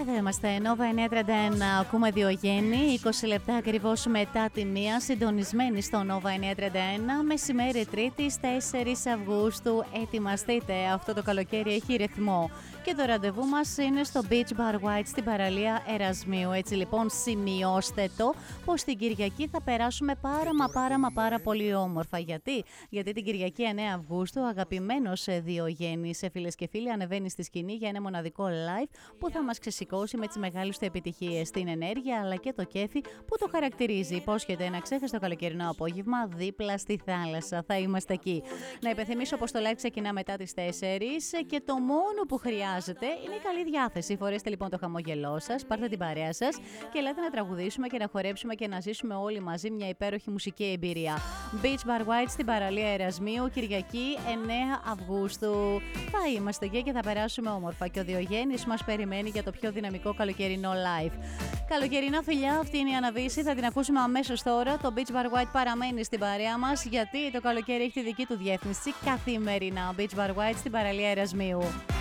Εδώ είμαστε, Nova 931, ακούμε Διογέννη, 20 λεπτά ακριβώς μετά τη μία, συντονισμένοι στο Nova 931, μεσημέρι Τρίτης, 4 Αυγούστου, ετοιμαστείτε, αυτό το καλοκαίρι έχει ρυθμό. Και το ραντεβού μας είναι στο Beach Bar White στην παραλία Ερασμίου. Έτσι λοιπόν σημειώστε το πως την Κυριακή θα περάσουμε πάρα πολύ όμορφα. Γιατί την Κυριακή 9 Αυγούστου ο αγαπημένος Διογέννης, φίλες και φίλοι, ανεβαίνει στη σκηνή για ένα μοναδικό live που θα μας ξεσηκώσει με τις μεγάλες του επιτυχίες, την ενέργεια αλλά και το κέφι που το χαρακτηρίζει. Υπόσχεται ένα ξέχαστο καλοκαιρινό απόγευμα δίπλα στη θάλασσα. Θα είμαστε εκεί. Να υπενθυμίσω πως το live ξεκινά μετά τις 4 και το μόνο που χρειάζεται είναι η καλή διάθεση. Φορέστε λοιπόν το χαμόγελό σας, πάρτε την παρέα σας και ελάτε να τραγουδήσουμε και να χορέψουμε και να ζήσουμε όλοι μαζί μια υπέροχη μουσική εμπειρία. Beach Bar White στην παραλία Ερασμίου, Κυριακή 9 Αυγούστου. Θα είμαστε εκεί και θα περάσουμε όμορφα. Και ο Διογέννης μας περιμένει για το πιο δυναμικό καλοκαιρινό live. Καλοκαιρινά φιλιά, αυτή είναι η Αναβίση. Θα την ακούσουμε αμέσως τώρα. Το Beach Bar White παραμένει στην παρέα μας, γιατί το καλοκαίρι έχει τη δική του διεύθυνση καθημερινά. Beach Bar White στην παραλία Ερασμίου.